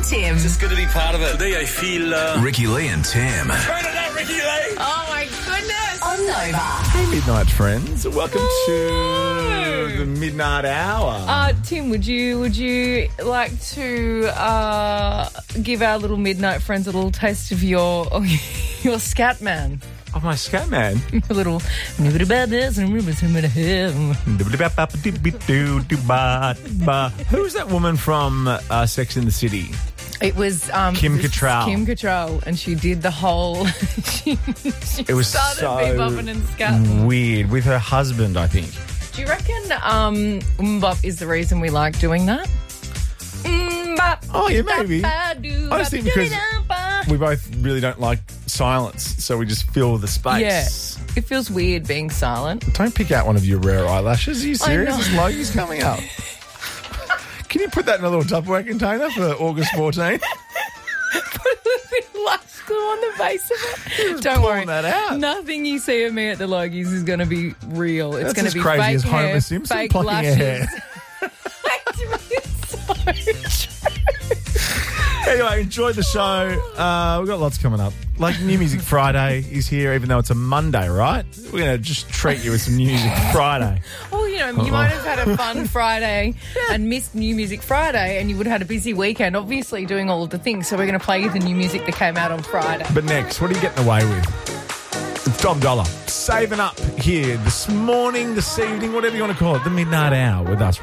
Tim. Just good to be part of it. Today I feel... Ricky Lee and Tim. Turn it up, Ricky Lee! Oh, my goodness. On Nova. Hey, Midnight friends. Welcome to the Midnight Hour. Tim, would you like to give our little midnight friends a little taste of your scat man? Oh, my scat man. A little. Who's that woman from Sex and the City? It was Kim Cattrall. Kim Cattrall, and she did the whole. she It was started so bebopping and scatting. weird with her husband, I think. Do you reckon Mbop is the reason we like doing that? Mbop. Oh, yeah, maybe. I just think because we both really don't like silence, so we just fill the space. Yeah, it feels weird being silent. Don't pick out one of your rare eyelashes. Are you serious? know. This logo's coming up. Can you put that in a little Tupperware container for August 14? Put a little bit of lash glue on the base of it. Don't worry. That out. Nothing you see of me at the Logies is going to be real. It's going to as be crazy fake as Homer hair, Simpson fake plucking her lashes. hair. It's so true. Anyway, enjoy the show. We've got lots coming up. Like New Music Friday is here, even though it's a Monday, right? We're going to just treat you with some New Music Friday. Well, you might have had a fun Friday and missed New Music Friday, and you would have had a busy weekend, obviously doing all of the things. So we're going to play you the new music that came out on Friday. But next, what are you getting away with? It's Dom Dollar. Saving up here this morning, this evening, whatever you want to call it, the Midnight Hour with us.